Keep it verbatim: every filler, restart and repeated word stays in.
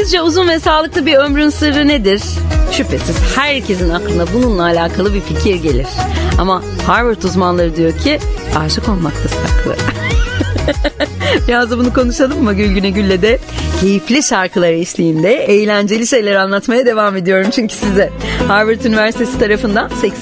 Sizce uzun ve sağlıklı bir ömrün sırrı nedir? Şüphesiz herkesin aklına bununla alakalı bir fikir gelir. Ama Harvard uzmanları diyor ki aşık olmakta saklı. Biraz da bunu konuşalım mı Gülgüne Gül'le de? Keyifli şarkılar eşliğinde eğlenceli şeyler anlatmaya devam ediyorum çünkü size. Harvard Üniversitesi tarafından